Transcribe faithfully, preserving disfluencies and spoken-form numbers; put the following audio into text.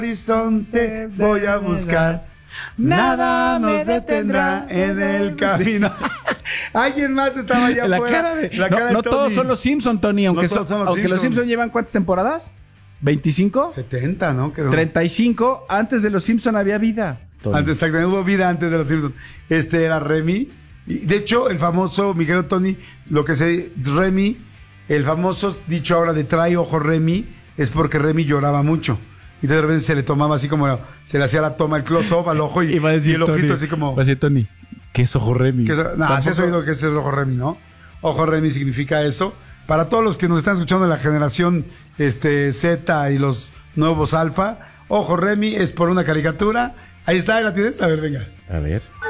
horizonte voy a buscar. Nada nos detendrá en el camino. Alguien más estaba allá la afuera. Cara de, la no cara de no Tony. todos son los Simpson, Tony, aunque, No todos son, son los aunque los Simpson. Simpson llevan ¿cuántas temporadas? ¿veinticinco? setenta, ¿no? Creo. treinta y cinco. Antes de los Simpson había vida. Tony. Antes, exactamente, hubo vida antes de los Simpsons. Este era Remy. Y de hecho, el famoso, mi querido Tony, lo que se Remy, el famoso dicho ahora de trae ojo Remy, es porque Remy lloraba mucho. Y entonces de repente se le tomaba así como, se le hacía la toma, el close-up al ojo y, y, va a decir, y el ojito Tony, así como... Va a decir Tony, ¿qué es ojo Remy? Que eso, no, si has oído que ese es ojo Remy, ¿no? Ojo Remy significa eso. Para todos los que nos están escuchando de la generación este, Z y los nuevos alfa, ojo Remy es por una caricatura. Ahí está, ¿la tienes? A ver, venga. A ver.